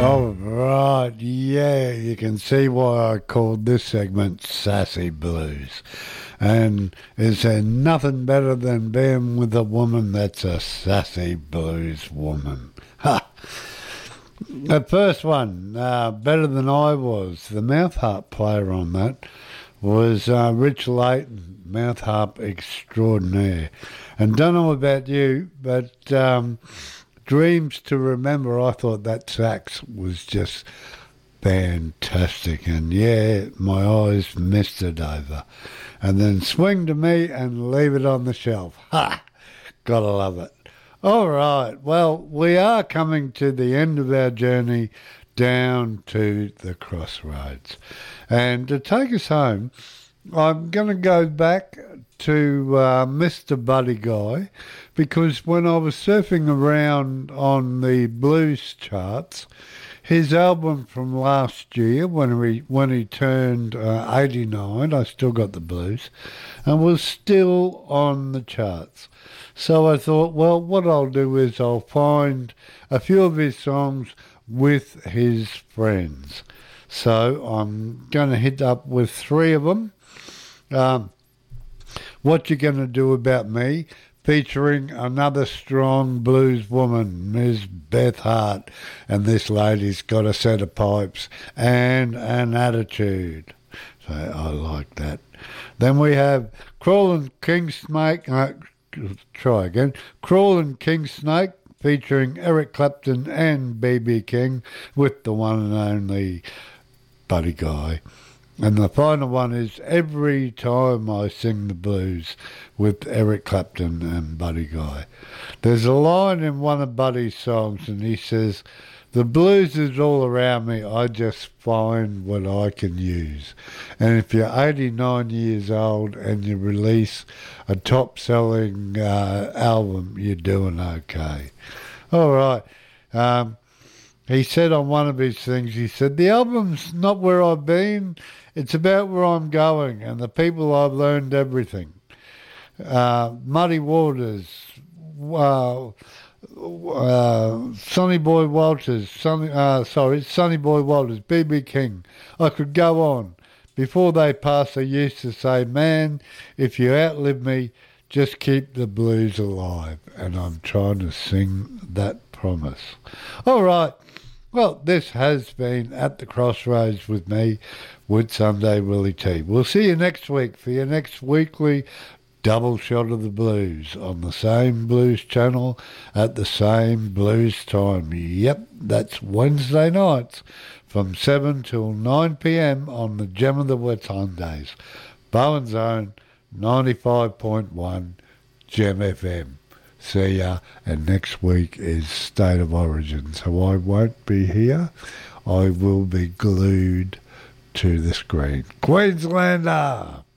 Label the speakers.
Speaker 1: All right, yeah, you can see why I called this segment Sassy Blues. And is there nothing better than being with a woman that's a sassy blues woman? Ha! The first one, Better Than I Was, the mouth harp player on that was Rich Layton, mouth harp extraordinaire. And don't know about you, but Dreams to Remember, I thought that sax was just fantastic. And yeah, my eyes misted over. And then Swing to Me and Leave It on the Shelf. Ha! Gotta love it. All right, well, we are coming to the end of our journey down to the crossroads. And to take us home, I'm going to go back to Mr. Buddy Guy, because when I was surfing around on the blues charts, his album from last year, when he turned 89, I still got the blues, and was still on the charts. So I thought, well, what I'll do is I'll find a few of his songs with his friends. So I'm going to hit up with three of them. What You Gonna Do About Me, featuring another strong blues woman, Ms. Beth Hart, and this lady's got a set of pipes and an attitude. So I like that. Then we have Crawlin' King Snake, Crawlin' King Snake, featuring Eric Clapton and B.B. King, with the one and only Buddy Guy. And the final one is Every Time I Sing the Blues, with Eric Clapton and Buddy Guy. There's a line in one of Buddy's songs, and he says, "The blues is all around me, I just find what I can use." And if you're 89 years old and you release a top-selling album, you're doing okay. All right. He said on one of his things, he said, "The album's not where I've been, it's about where I'm going and the people I've learned everything." Muddy Waters, Sonny Boy Walters, Sonny Boy Walters, B.B. King. I could go on. Before they passed, they used to say, "Man, if you outlive me, just keep the blues alive." And I'm trying to sing that promise. All right. Well, this has been At the Crossroads with me, Wood Sunday Willie T. We'll see you next week for your next weekly double shot of the blues on the same blues channel at the same blues time. Yep, that's Wednesday nights from 7 till 9 p.m. on the Gem of the Wet Sundays. Bowen Zone 95.1 Gem FM. See ya, and next week is State of Origin, so I won't be here. I will be glued to the screen. Queenslander!